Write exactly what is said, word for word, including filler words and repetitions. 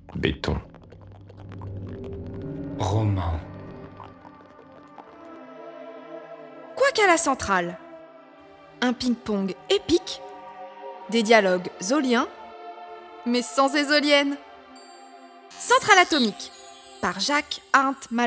Béton. Roman. Quoi qu'à la centrale, un ping-pong épique, des dialogues zoliens, mais sans ésolienne. Centrale atomique, par Jacques Arndt Malo.